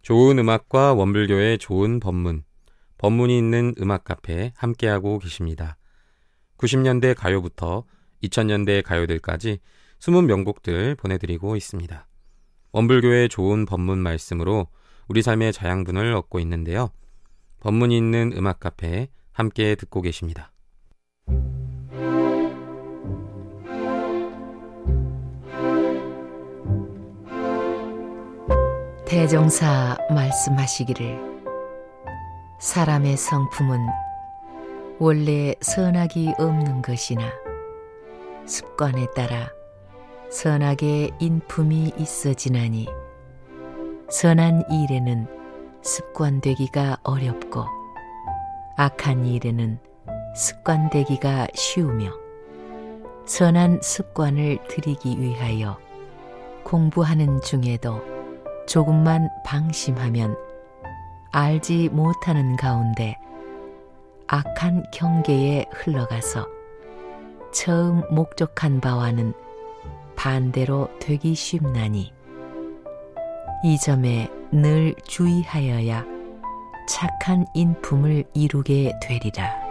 좋은 음악과 원불교의 좋은 법문, 법문이 있는 음악 카페 함께하고 계십니다. 90년대 가요부터 2000년대 가요들까지 숨은 명곡들 보내드리고 있습니다. 원불교의 좋은 법문 말씀으로 우리 삶의 자양분을 얻고 있는데요. 법문이 있는 음악 카페 함께 듣고 계십니다. 대종사 말씀하시기를 사람의 성품은 원래 선악이 없는 것이나 습관에 따라 선악의 인품이 있어지나니 선한 일에는 습관되기가 어렵고 악한 일에는 습관되기가 쉬우며 선한 습관을 들이기 위하여 공부하는 중에도 조금만 방심하면 알지 못하는 가운데 악한 경계에 흘러가서 처음 목적한 바와는 반대로 되기 쉽나니 이 점에 늘 주의하여야 착한 인품을 이루게 되리라.